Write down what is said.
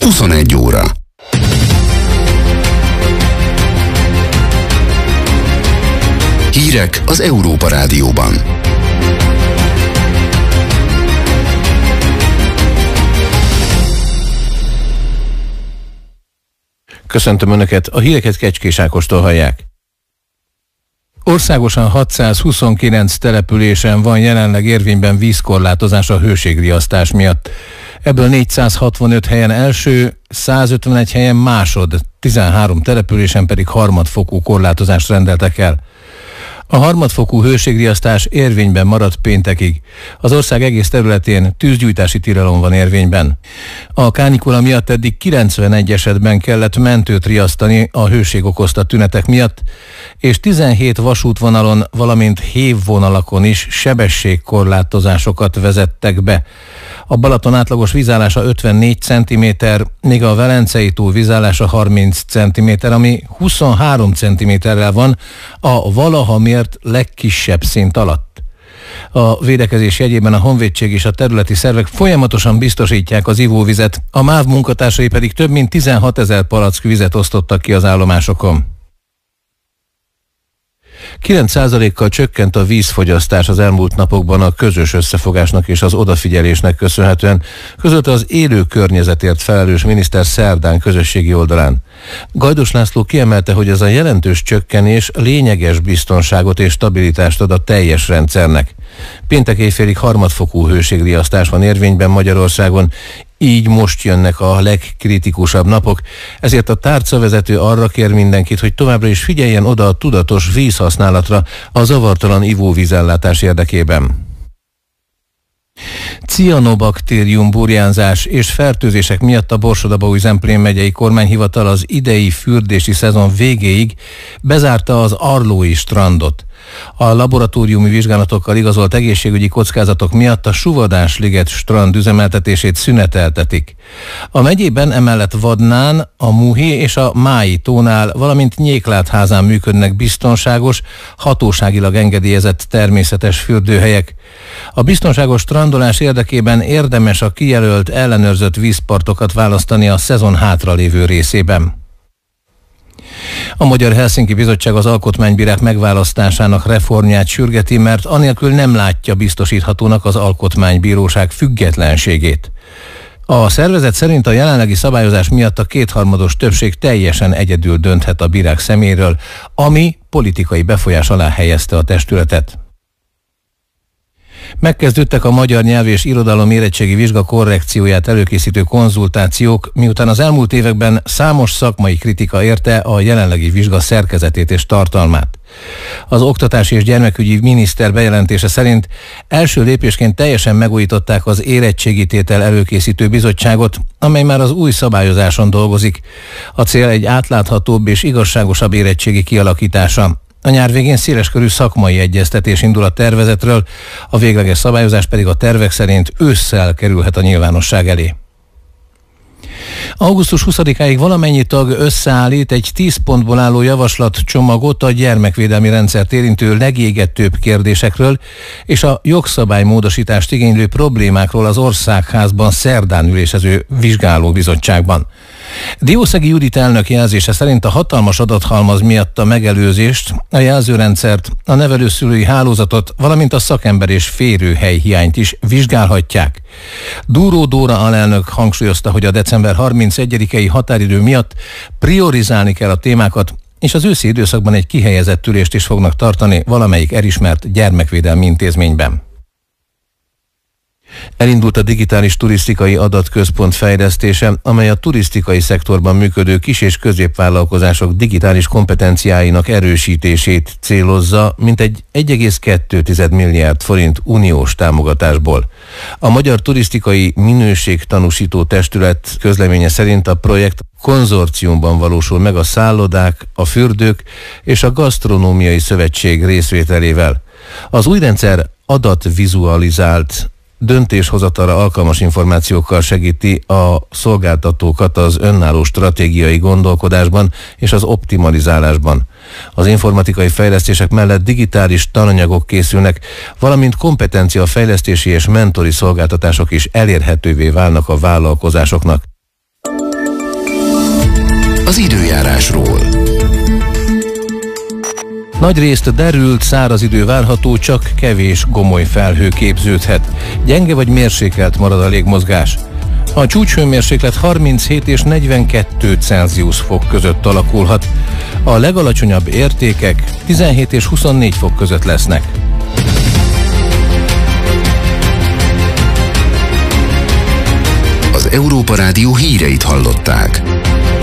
21 óra. Hírek az Európa Rádióban. Köszöntöm Önöket, a híreket Kecskés Ákostól hallják. Országosan 629 településen van jelenleg érvényben vízkorlátozás a hőségriasztás miatt. Ebből 465 helyen első, 151 helyen másod, 13 településen pedig harmadfokú korlátozást rendeltek el. A harmadfokú hőségriasztás érvényben maradt péntekig. Az ország egész területén tűzgyújtási tilalom van érvényben. A kánikula miatt eddig 91 esetben kellett mentőt riasztani a hőség okozta tünetek miatt, és 17 vasútvonalon, valamint hévvonalakon is sebességkorlátozásokat vezettek be. A Balaton átlagos vízállása 54 cm, míg a Velencei tó vízállása 30 cm, ami 23 cm-rel van a valaha mért legkisebb szint alatt. A védekezés jegyében a honvédség és a területi szervek folyamatosan biztosítják az ivóvizet, a MÁV munkatársai pedig több mint 16 000 palack vizet osztottak ki az állomásokon. 9%-kal csökkent a vízfogyasztás az elmúlt napokban a közös összefogásnak és az odafigyelésnek köszönhetően, közölte az élő környezetért felelős miniszter szerdán közösségi oldalán. Gajdos László kiemelte, hogy ez a jelentős csökkenés lényeges biztonságot és stabilitást ad a teljes rendszernek. Péntek éjfélig harmadfokú hőségriasztás van érvényben Magyarországon, így most jönnek a legkritikusabb napok, ezért a tárcavezető arra kér mindenkit, hogy továbbra is figyeljen oda a tudatos vízhasználatra a zavartalan ivóvízellátás érdekében. Cianobaktérium burjánzás és fertőzések miatt a Borsod-Abaúj-Zemplén megyei kormányhivatal az idei fürdési szezon végéig bezárta az Arlói strandot. A laboratóriumi vizsgálatokkal igazolt egészségügyi kockázatok miatt a Suvadás-liget strand üzemeltetését szüneteltetik. A megyében emellett Vadnán, a Muhi és a Mái tónál, valamint Nyéklátházán működnek biztonságos, hatóságilag engedélyezett természetes fürdőhelyek. A biztonságos strandolás érdekében érdemes a kijelölt, ellenőrzött vízpartokat választani a szezon hátralévő részében. A Magyar Helsinki Bizottság az alkotmánybírák megválasztásának reformját sürgeti, mert anélkül nem látja biztosíthatónak az alkotmánybíróság függetlenségét. A szervezet szerint a jelenlegi szabályozás miatt a kétharmados többség teljesen egyedül dönthet a bírák személyéről, ami politikai befolyás alá helyezte a testületet. Megkezdődtek a magyar nyelv és irodalom érettségi vizsga korrekcióját előkészítő konzultációk, miután az elmúlt években számos szakmai kritika érte a jelenlegi vizsga szerkezetét és tartalmát. Az oktatási és gyermekügyi miniszter bejelentése szerint első lépésként teljesen megújították az érettségi tétel előkészítő bizottságot, amely már az új szabályozáson dolgozik. A cél egy átláthatóbb és igazságosabb érettségi kialakítása. A nyár végén széleskörű szakmai egyeztetés indul a tervezetről, a végleges szabályozás pedig a tervek szerint ősszel kerülhet a nyilvánosság elé. Augusztus 20-áig valamennyi tag összeállít egy 10 pontból álló javaslatcsomagot a gyermekvédelmi rendszert érintő legégetőbb kérdésekről és a jogszabálymódosítást igénylő problémákról az Országházban szerdán ülésező vizsgálóbizottságban. Diószegi Judit elnök jelzése szerint a hatalmas adathalmaz miatt a megelőzést, a jelzőrendszert, a nevelőszülői hálózatot, valamint a szakember és férőhely hiányt is vizsgálhatják. Dúró Dóra alelnök hangsúlyozta, hogy a december 31-i határidő miatt priorizálni kell a témákat, és az őszi időszakban egy kihelyezett ülést is fognak tartani valamelyik elismert gyermekvédelmi intézményben. Elindult a digitális turisztikai adatközpont fejlesztése, amely a turisztikai szektorban működő kis- és középvállalkozások digitális kompetenciáinak erősítését célozza, mintegy 1,2 milliárd forint uniós támogatásból. A Magyar Turisztikai Minőségtanúsító Testület közleménye szerint a projekt konzorciumban valósul meg a szállodák, a fürdők és a Gasztronómiai Szövetség részvételével. Az új rendszer adatvizualizált döntéshozatalra alkalmas információkkal segíti a szolgáltatókat az önálló stratégiai gondolkodásban és az optimalizálásban. Az informatikai fejlesztések mellett digitális tananyagok készülnek, valamint kompetenciafejlesztési és mentori szolgáltatások is elérhetővé válnak a vállalkozásoknak. az időjárásról. Nagyrészt derült, száraz idő várható, csak kevés gomoly felhő képződhet. Gyenge vagy mérsékelt marad a légmozgás. A csúcshőmérséklet 37 és 42 Celsius fok között alakulhat. A legalacsonyabb értékek 17 és 24 fok között lesznek. Az Európa Rádió híreit hallották.